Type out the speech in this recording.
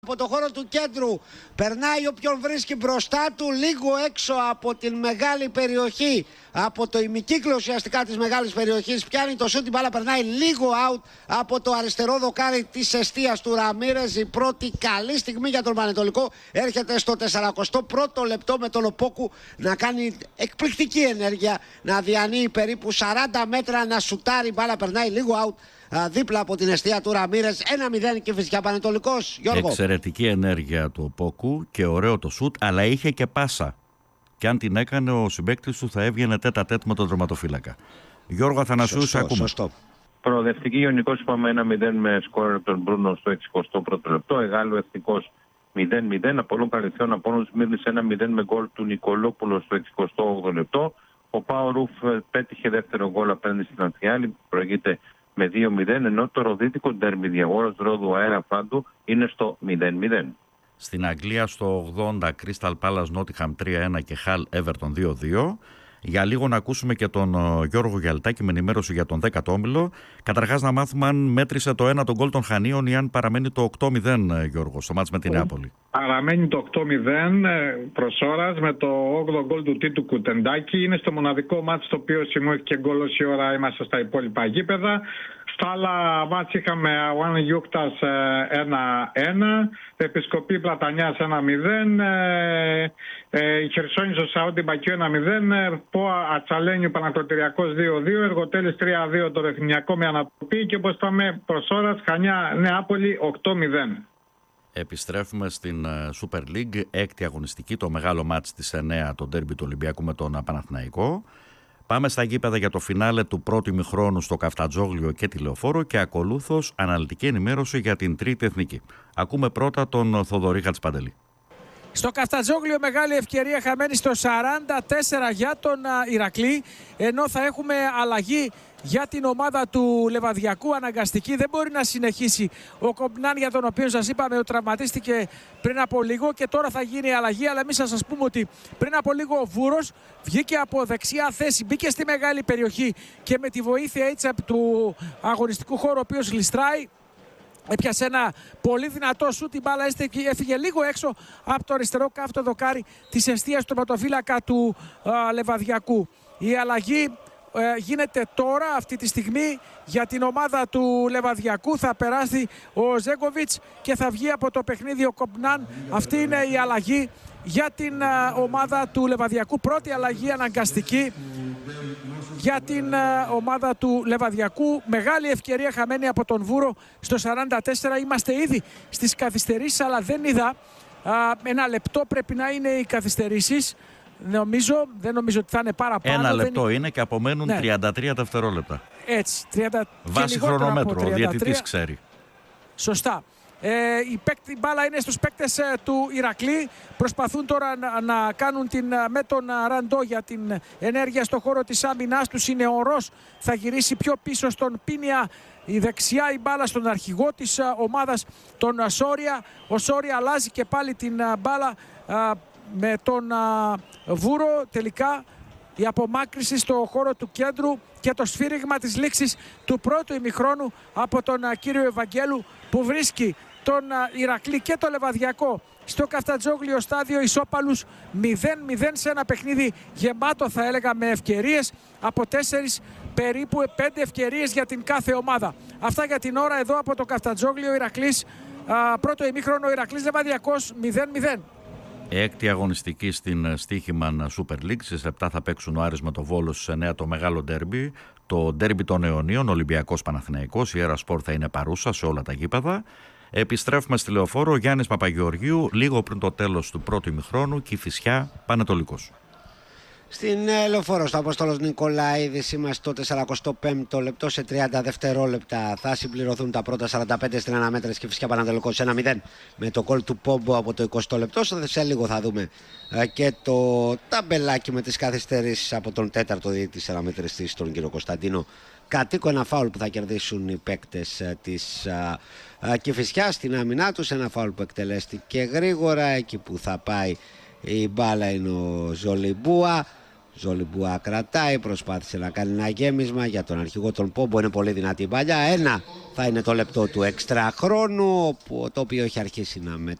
Από το χώρο του κέντρου περνάει όποιον βρίσκει μπροστά του, λίγο έξω από την μεγάλη περιοχή, από το ημικύκλο ουσιαστικά της μεγάλης περιοχής, πιάνει το σούτ, την μπάλα περνάει λίγο out από το αριστερό δοκάρι της εστίας του Ραμίρες. Η πρώτη καλή στιγμή για τον Πανετολικό έρχεται στο 41ο λεπτό με τον Οπόκου να κάνει εκπληκτική ενέργεια, να διανύει περίπου 40 μέτρα, να σουτάρει, η μπάλα περνάει λίγο out δίπλα από την εστία του Ραμίρες. 1-0 και φυσικά Πανετολικός. Γιώργο. Εξαιρετική ενέργεια του Οπόκου και ωραίο το σουτ, αλλά είχε και πάσα. Και αν την έκανε, ο συμπαίκτης του θα έβγαινε τέτα-τέτ με τον τερματοφύλακα. Γιώργο Αθανασίου, σε ακούμε. Σωστό. Προοδευτική Ιωνικός, είπαμε 1-0 με σκόρ από τον Μπρούνο στο 61ο λεπτό. Εγάλου Εθνικός 0-0. Απόλλων Καλυθιών Απόλλων Σμύρνης 1-0 με γκολ του Νικολόπουλου στο 68ο λεπτό. Ο Πάο Ρουφ πέτυχε δεύτερο γκολ απέναντι στην Ανθιάλη, προηγείται με 2-0, ενώ το ροδίτικο ντέρμπι διαγόρας Ρόδου Αέρα Φάντου είναι στο 0-0. Στην Αγγλία στο 80 Crystal Palace Nottingham 3-1 και Hull Everton 2-2. Για λίγο να ακούσουμε και τον Γιώργο Γιαλτάκη με ενημέρωση για τον 10ο όμιλο. Καταρχάς να μάθουμε αν μέτρησε το 1 τον γκολ των Χανίων ή αν παραμένει το 8-0, Γιώργο, στο μάτς με την Νεάπολη. Παραμένει το 8-0 προς ώρας με το 8ο γκολ του Τίτου Κουτεντάκη. Είναι στο μοναδικό μάτς το οποίο σημειώθηκε και γκολ όση ώρα είμαστε στα υπόλοιπα γήπεδα. Στα άλλα μάτς είχαμε Αγουάν Γιούκτας 1-1, Επισκοπή Πλατανιάς 1-0, η Χερσόνησο Σαόντι Μπακιού 1-0, Πόα Ατσαλένιου Πανακροτηριακός 2-2, Εργοτέλης 3-2 το Ρεθνιακό με ανατροπή και όπως είπαμε προς ώρας Χανιά Νεάπολη 8-0. Επιστρέφουμε στην Super League, έκτη αγωνιστική, το μεγάλο μάτς της 9, το ντέρμπι του Ολυμπιακού με τον Παναθηναϊκό. Πάμε στα γήπεδα για το φινάλε του πρώτου ημιχρόνου στο Καφτατζόγλιο και τη Λεωφόρο και ακολούθως αναλυτική ενημέρωση για την τρίτη εθνική. Ακούμε πρώτα τον Θοδωρή Χατζηπαντελή. Στο Καφτατζόγλιο μεγάλη ευκαιρία χαμένη στο 44 για τον Ηρακλή, ενώ θα έχουμε αλλαγή για την ομάδα του Λεβαδιακού, αναγκαστική. Δεν μπορεί να συνεχίσει ο Κομπνάν, για τον οποίο σας είπαμε ότι τραυματίστηκε πριν από λίγο και τώρα θα γίνει αλλαγή. Αλλά εμείς θα σας πούμε ότι πριν από λίγο ο Βούρος βγήκε από δεξιά θέση, μπήκε στη μεγάλη περιοχή και με τη βοήθεια έτσι του αγωνιστικού χώρου, ο οποίος γλιστράει, έπιασε ένα πολύ δυνατό σουτ, την μπάλα έφυγε λίγο έξω από το αριστερό κάφτο δοκάρι της εστίας του τερματοφύλακα του Λεβαδιακού. Η αλλαγή γίνεται τώρα, αυτή τη στιγμή, για την ομάδα του Λεβαδιακού. Θα περάσει ο Ζέγκοβιτς και θα βγει από το παιχνίδι ο Κομπνάν. Αυτή είναι η αλλαγή για την ομάδα του Λεβαδιακού. Πρώτη αλλαγή αναγκαστική για την ομάδα του Λεβαδιακού. Μεγάλη ευκαιρία χαμένη από τον Βούρο στο 44. Είμαστε ήδη στις καθυστερήσεις, αλλά δεν είδα. Ένα λεπτό πρέπει να είναι οι καθυστερήσεις. Δεν νομίζω ότι θα είναι παραπάνω. Ένα λεπτό είναι και απομένουν 33 δευτερόλεπτα. Έτσι, 30. Βάσει χρονομέτρου, ο διαιτητής ξέρει. Σωστά. Η μπάλα είναι στους παίκτες του Ηρακλή. Προσπαθούν τώρα να κάνουν με τον Ραντό για την ενέργεια στο χώρο της άμυνας τους. Είναι ο Ρος, θα γυρίσει πιο πίσω στον Πίνια. Η δεξιά η μπάλα στον αρχηγό της ομάδας, τον Σόρια. Ο Σόρια αλλάζει και πάλι την μπάλα με τον Βούρο. Τελικά η απομάκρυση στο χώρο του κέντρου και το σφύριγμα της λήξης του πρώτου ημιχρόνου από τον κύριο Ευαγγέλου, που βρίσκει τον Ηρακλή και το Λεβαδιακό στο Καφτατζόγλιο στάδιο ισόπαλους 0-0 σε ένα παιχνίδι γεμάτο, θα έλεγα, με ευκαιρίες από 4 περίπου 5 ευκαιρίες για την κάθε ομάδα. Αυτά για την ώρα εδώ από το Καφτατζόγλιο. Ηρακλής, πρώτο ημίχρονο Ηρακλής Λεβαδιακός 0-0. Έκτη αγωνιστική στην Στοίχημαν Super League. Στις 7 θα παίξουν ο Άρης με το Βόλο, στις 9 το μεγάλο ντέρμπι. Το ντέρμπι των αιωνίων, Ολυμπιακός Παναθηναϊκός. Η Έρα Σπορ θα είναι παρούσα σε όλα τα γήπεδα. Επιστρέφουμε στη Λεωφόρο. Γιάννης Παπαγεωργίου, λίγο πριν το τέλος του πρώτου ημιχρόνου. Κηφισιά Πανετολικός. Στην Λεωφόρο, στο Απόστολος Νικολαίδης, είμαστε στο 45ο λεπτό. Σε 30 δευτερόλεπτα θα συμπληρωθούν τα πρώτα 45 στην αναμέτρηση και φυσικά Πανατολικός 1-0 με το γκολ του Πόμπο από το 20ο λεπτό. Σε λίγο θα δούμε και το ταμπελάκι με τις καθυστερήσεις από τον 4ο διαιτητή αναμετρηστή, τον κύριο Κωνσταντίνο Κατοίκο. Ένα φάουλ που θα κερδίσουν οι παίκτες της Κηφισιάς στην άμυνά τους. Ένα φάουλ που εκτελέστηκε γρήγορα. Εκεί που θα πάει η μπάλα είναι ο Ζολιμπούα, Ζολιμπουά κρατάει, προσπάθησε να κάνει ένα γέμισμα για τον αρχηγό των Πόμπο. Είναι πολύ δυνατή η παλιά. Ένα θα είναι το λεπτό του έξτρα χρόνου, το οποίο έχει αρχίσει να μετράει.